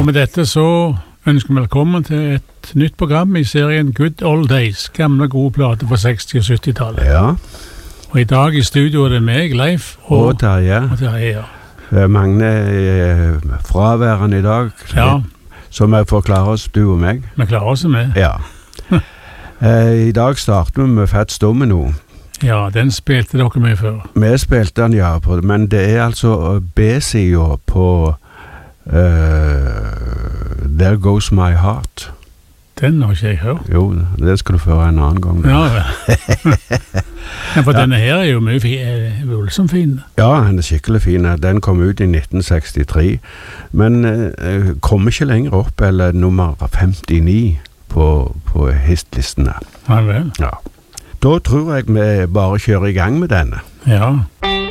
Og med dette så ønsker vi velkommen til et nytt program i serien Good Old Days, gamle gode plater fra 60- og 70-tallet. Ja. Og i dag i studio er det meg, Leif, og Terje. Magne er fraværende i dag, så vi får klare oss, du og meg. Vi klarer oss med. Ja. I dag starter vi med Fats Domino. Ja, den spilte dere med før. Vi spilte den, ja, men det er altså B-siden på There Goes My Heart. Den har ikke jeg hørt. Jo, det skal du føre en annen gang. Ja. Men for denne her er jo mye voldsomt fin. Ja, den er skikkelig fin. Den kom ut i 1963, men kom ikke lenger opp, eller nummer 59 på hitlistene. Ja vel. Ja. Da tror jeg vi bare kjører i gang med denne. Ja.